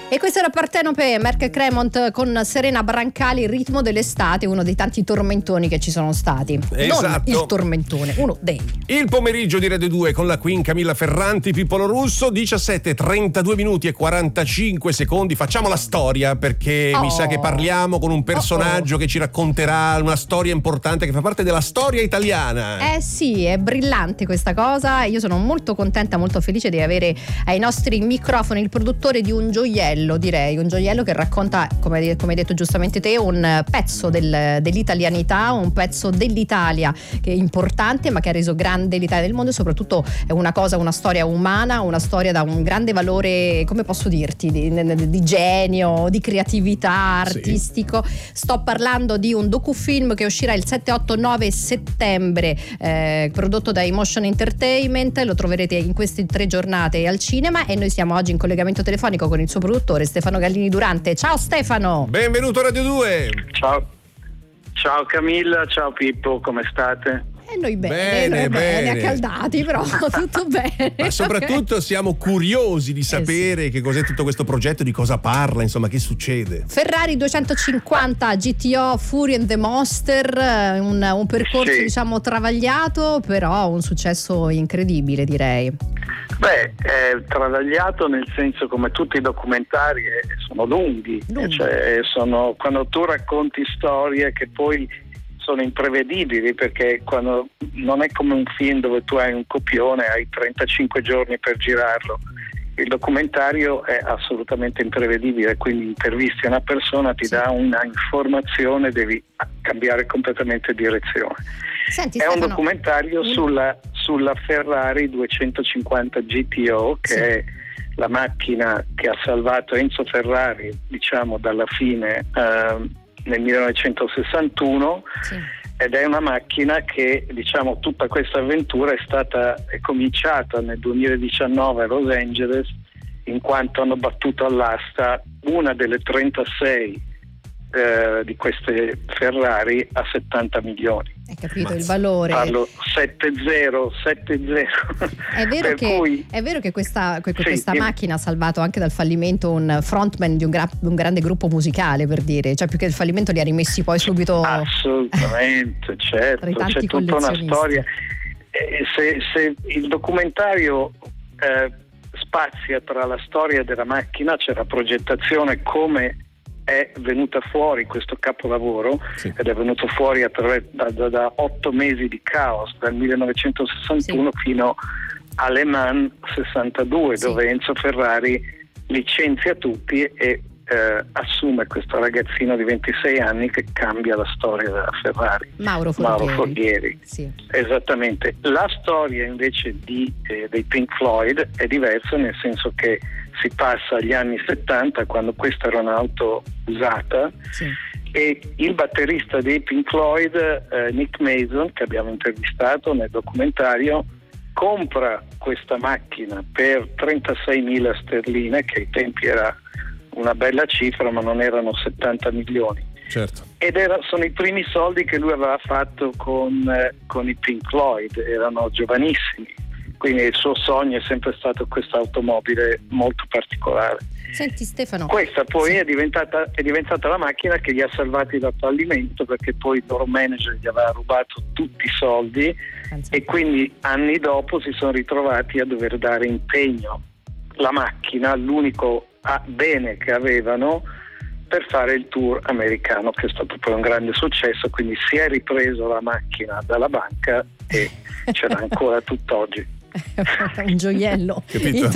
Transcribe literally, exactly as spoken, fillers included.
E questo era Partenope, Merck Cremont con Serena Brancali, il ritmo dell'estate, uno dei tanti tormentoni che ci sono stati. Esatto. Non il tormentone, uno dei. Il pomeriggio di Radio due con la Queen Camilla Ferranti, Pippo Russo, diciassette e trentadue minuti e quarantacinque secondi. Facciamo la storia perché Oh. mi sa che parliamo con un personaggio Oh oh. che ci racconterà una storia importante che fa parte della storia italiana. Eh sì, è brillante questa cosa. Io sono molto contenta, molto felice di avere ai nostri microfoni il produttore di un gioiello, direi, un gioiello che racconta, come, come hai detto giustamente te, un pezzo del, dell'italianità, un pezzo dell'Italia che è importante ma che ha reso grande l'Italia del mondo, e soprattutto è una cosa, una storia umana, una storia da un grande valore, come posso dirti, di, di, di genio, di creatività artistico. Sì. Sto parlando di un docufilm che uscirà il sette, otto, nove settembre, eh, prodotto da Emotion Entertainment. Lo troverete in queste tre giornate al cinema, e noi siamo oggi in collegamento telefonico con il suo produttore Stefano Gallini Durante. Ciao Stefano. Benvenuto a Radio due. Ciao. Ciao Camilla, ciao Pippo, come state? E noi bene, Bene, noi bene, bene. accaldati, però tutto bene. Ma soprattutto siamo curiosi di sapere Eh sì. che cos'è tutto questo progetto, di cosa parla, insomma, che succede. Ferrari duecentocinquanta G T O Fury and the Monster, un, un percorso Sì. diciamo travagliato, però un successo incredibile, direi. Beh, è travagliato nel senso, come tutti i documentari, eh, sono lunghi, Lunghi. Cioè, sono, quando tu racconti storie che poi sono imprevedibili, perché quando non è come un film dove tu hai un copione, hai trentacinque giorni per girarlo. Il documentario è assolutamente imprevedibile, quindi intervisti una persona, ti dà una informazione, devi cambiare completamente direzione. Senti, È Stefano, un documentario un- sulla, sulla Ferrari duecentocinquanta G T O, che Sì. è la macchina che ha salvato Enzo Ferrari, diciamo, dalla fine eh, nel millenovecentosessantuno. Sì. Ed è una macchina che, diciamo, tutta questa avventura è stata è cominciata nel duemiladiciannove a Los Angeles, in quanto hanno battuto all'asta una delle trentasei eh, di queste Ferrari a settanta milioni. hai capito il Mazza. valore. Parlo sette zero, sette zero. È vero, Per che, cui, è vero che questa, que- Sì, questa dimmi. macchina ha salvato anche dal fallimento un frontman di un, gra- un grande gruppo musicale, per dire, cioè più che il fallimento li ha rimessi poi subito. assolutamente, certo, Tra i tanti c'è tutta una collezionisti. storia. Eh, se, se il documentario eh, spazia tra la storia della macchina, c'è la progettazione, come è venuta fuori questo capolavoro, Sì. ed è venuto fuori attraverso, da, da, da otto mesi di caos, dal millenovecentosessantuno Sì. fino a Le Mans sessantadue, Sì. dove Enzo Ferrari licenzia tutti e eh, assume questo ragazzino di ventisei anni che cambia la storia della Ferrari, Mauro Forghieri. Mauro Forghieri. Sì. Esattamente. La storia invece di, eh, dei Pink Floyd è diversa, nel senso che si passa agli anni settanta, quando questa era un'auto usata, Sì. e il batterista dei Pink Floyd, eh, Nick Mason, che abbiamo intervistato nel documentario, compra questa macchina per trentaseimila sterline, che ai tempi era una bella cifra, ma non erano settanta milioni. Certo. Ed era, sono i primi soldi che lui aveva fatto con, eh, con i Pink Floyd, erano giovanissimi, quindi il suo sogno è sempre stato questa automobile molto particolare. Senti Stefano, Questa poi Sì. è diventata è diventata la macchina che li ha salvati dal fallimento, perché poi il loro manager gli aveva rubato tutti i soldi, pensa- e quindi anni dopo si sono ritrovati a dover dare impegno la macchina, l'unico ah, bene che avevano, per fare il tour americano, che è stato poi un grande successo. Quindi si è ripreso la macchina dalla banca e ce l'ha ancora tutt'oggi. un gioiello. Capito?